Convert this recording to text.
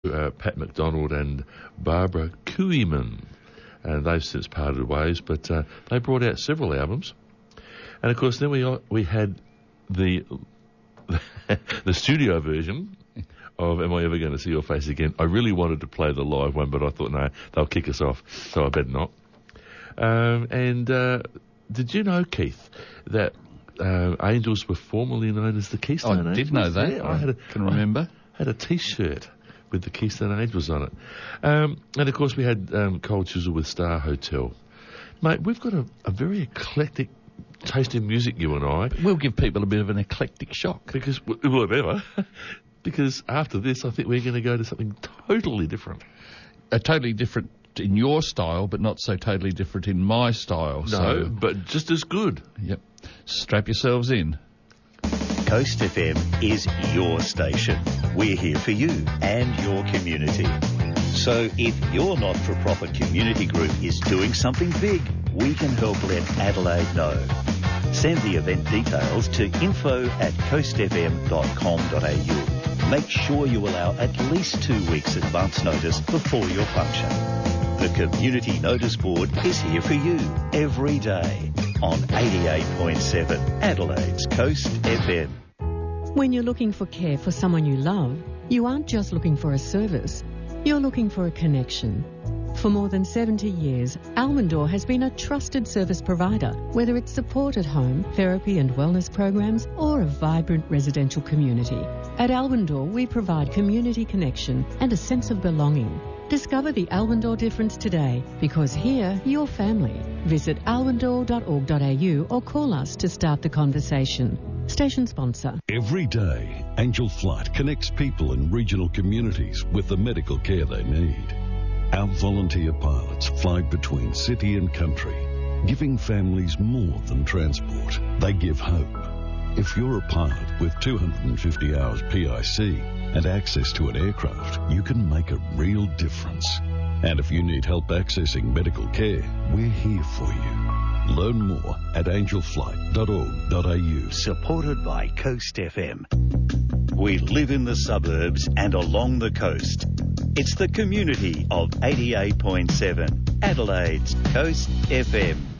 Pat McDonald and Barbara Kuiman, and they've since parted ways, but they brought out several albums. And of course then we had the the studio version of Am I Ever Going to See Your Face Again. I really wanted to play the live one, but I thought, no, they'll kick us off, so I better not. Did you know, Keith, that Angels were formerly known as the Keystone Angels? I did know that. Yeah, I can remember. I had a T-shirt with the Keystone Angels on it. And, of course, we had Cold Chisel with Star Hotel. Mate, we've got a very eclectic taste in music, you and I. We'll give people a bit of an eclectic shock. Because, whatever. Because after this, I think we're going to go to something totally different. Totally different in your style, but not so totally different in my style. No, but just as good. Yep. Strap yourselves in. Coast FM is your station. We're here for you and your community. So if your not-for-profit community group is doing something big, we can help let Adelaide know. Send the event details to info@coastfm.com.au. Make sure you allow at least 2 weeks advance notice before your function. The Community Notice Board is here for you every day on 88.7 Adelaide's Coast FM. When you're looking for care for someone you love, you aren't just looking for a service, you're looking for a connection. For more than 70 years, Almondor has been a trusted service provider, whether it's support at home, therapy and wellness programs, or a vibrant residential community. At Almondor, we provide community connection and a sense of belonging. Discover the Almondor difference today, because here, you're family. Visit almondor.org.au or call us to start the conversation. Station sponsor. Every day, Angel Flight connects people in regional communities with the medical care they need. Our volunteer pilots fly between city and country, giving families more than transport. They give hope. If you're a pilot with 250 hours PIC and access to an aircraft, you can make a real difference. And if you need help accessing medical care, we're here for you. Learn more at angelflight.org.au. Supported by Coast FM. We live in the suburbs and along the coast. It's the community of 88.7 Adelaide's Coast FM.